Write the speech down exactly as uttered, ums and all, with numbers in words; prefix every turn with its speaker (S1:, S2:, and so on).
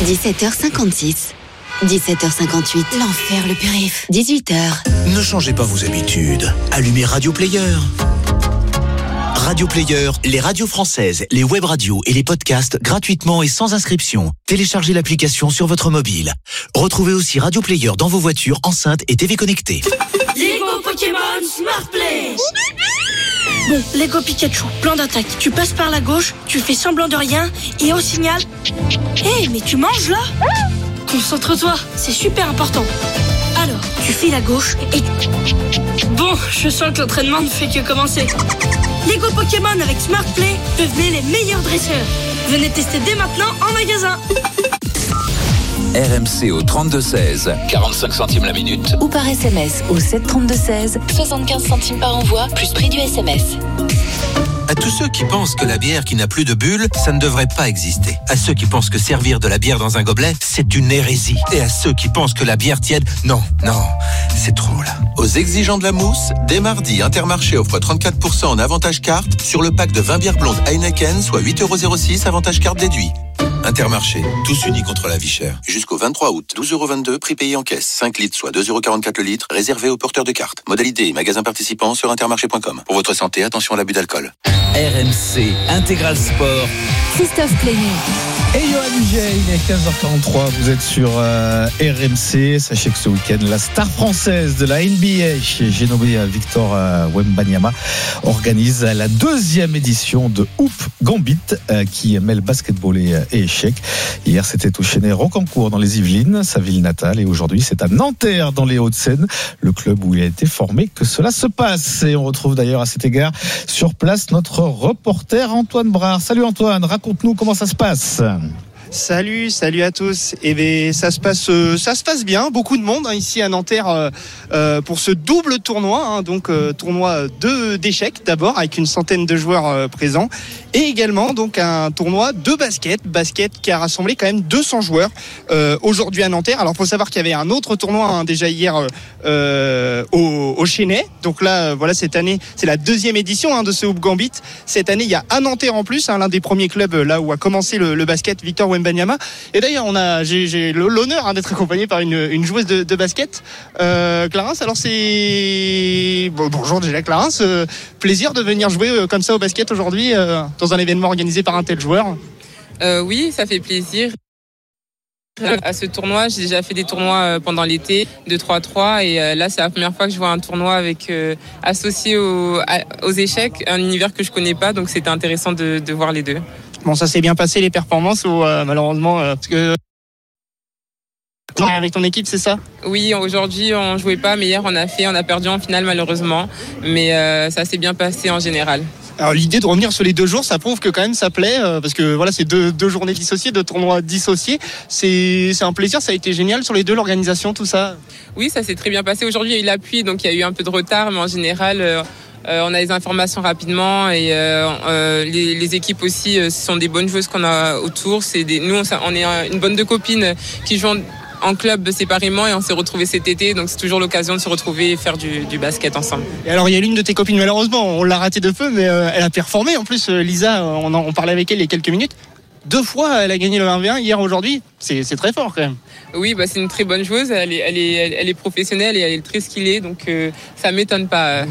S1: dix-sept heures cinquante-six. dix-sept heures cinquante-huit. L'enfer, le périph'. dix-huit heures.
S2: Ne changez pas vos habitudes. Allumez Radio Player. Radio Player, les radios françaises, les web radios et les podcasts gratuitement et sans inscription. Téléchargez l'application sur votre mobile. Retrouvez aussi Radio Player dans vos voitures, enceintes et T V connectées.
S3: Lego Pokémon Smart Play. Bon, Lego Pikachu, plan d'attaque. Tu passes par la gauche, tu fais semblant de rien et au signal... Hé, hey, mais tu manges là? Concentre-toi, c'est super important. Alors, tu files à gauche et... Bon, je sens que l'entraînement ne fait que commencer. Lego Pokémon avec Smart Play, devenez les meilleurs dresseurs. Venez tester dès maintenant en magasin.
S4: R M C au trente-deux seize, quarante-cinq centimes la minute.
S1: Ou par S M S au sept trente-deux seize, soixante-quinze centimes par envoi, plus prix du S M S.
S5: À tous ceux qui pensent que la bière qui n'a plus de bulles, ça ne devrait pas exister. À ceux qui pensent que servir de la bière dans un gobelet, c'est une hérésie. Et à ceux qui pensent que la bière tiède, non, non, c'est trop là.
S6: Aux exigeants de la mousse, dès mardi, Intermarché offre trente-quatre pour cent en avantage carte sur le pack de vingt bières blondes Heineken, soit huit euros zéro six avantage carte déduit. Intermarché, tous unis contre la vie chère. Jusqu'au vingt-trois août, douze euros vingt-deux, prix payé en caisse. cinq litres, soit deux euros quarante-quatre le litre, réservé aux porteurs de cartes. Modalité et magasins participants sur intermarché point com. Pour votre santé, attention à l'abus d'alcool.
S4: R M C Intégral Sport.
S1: Christophe Plénier.
S7: Et Johan Huget, il est quinze heures quarante-trois, vous êtes sur euh, R M C. Sachez que ce week-end, la star française de la N B A, chez j'ai nommé Victor euh, Wembanyama, organise la deuxième édition de Hoop Gambit, euh, qui mêle basketball et, et échecs. Hier, c'était au Chênay Rocancourt dans les Yvelines, sa ville natale, et aujourd'hui, c'est à Nanterre dans les Hauts-de-Seine, le club où il a été formé, que cela se passe. Et on retrouve d'ailleurs à cet égard sur place notre reporter Antoine Brard. Salut Antoine, raconte-nous comment ça se passe.
S8: Salut, salut à tous. Et eh bien, ça se passe, euh, ça se passe bien. Beaucoup de monde hein, ici à Nanterre euh, euh, pour ce double tournoi. Hein, donc euh, tournoi de d'échecs d'abord avec une centaine de joueurs euh, présents, et également donc un tournoi de basket, basket qui a rassemblé quand même deux cents joueurs euh, aujourd'hui à Nanterre. Alors faut savoir qu'il y avait un autre tournoi hein, déjà hier euh, au, au Chênay. Donc là, euh, voilà, cette année, c'est la deuxième édition hein, de ce Hoop Gambit. Cette année, il y a à Nanterre en plus, hein, l'un des premiers clubs là où a commencé le, le basket, Victor Wembanyama. Et d'ailleurs, on a, j'ai, j'ai l'honneur hein, d'être accompagné par une, une joueuse de, de basket, euh, Clarence. Alors c'est bon, bonjour déjà Clarence. Euh, plaisir de venir jouer euh, comme ça au basket aujourd'hui euh, dans un événement organisé par un tel joueur.
S9: Euh, oui, ça fait plaisir. À ce tournoi, j'ai déjà fait des tournois pendant l'été de trois à trois, et là c'est la première fois que je vois un tournoi avec euh, associé aux, aux échecs, un univers que je connais pas, donc c'était intéressant de, de voir les deux.
S8: Bon, ça s'est bien passé les performances ou euh, malheureusement euh, parce que avec ton équipe, c'est ça?
S9: Oui, aujourd'hui on jouait pas, mais hier on a fait, on a perdu en finale malheureusement, mais euh, ça s'est bien passé en général.
S8: Alors l'idée de revenir sur les deux jours, ça prouve que quand même ça plaît, euh, parce que voilà, c'est deux, deux journées dissociées, deux tournois dissociés. C'est, c'est un plaisir, ça a été génial sur les deux, l'organisation, tout ça.
S9: Oui, ça s'est très bien passé. Aujourd'hui il y a eu la pluie, donc il y a eu un peu de retard, mais en général euh, euh, on a les informations rapidement, et euh, euh, les, les équipes aussi, euh, ce sont des bonnes joueuses qu'on a autour. C'est des, nous on, on est une bande de copines qui jouent en club séparément, et on s'est retrouvés cet été, donc c'est toujours l'occasion de se retrouver et faire du, du basket ensemble.
S8: Et alors il y a l'une de tes copines, malheureusement on l'a raté de peu, mais euh, elle a performé en plus. euh, Lisa, on, en, on parlait avec elle il y a quelques minutes, deux fois elle a gagné le un v un hier, aujourd'hui, c'est, c'est très fort quand même.
S9: Oui, bah, c'est une très bonne joueuse, elle est, elle est, elle est professionnelle et elle est très skillée, donc euh, ça m'étonne pas.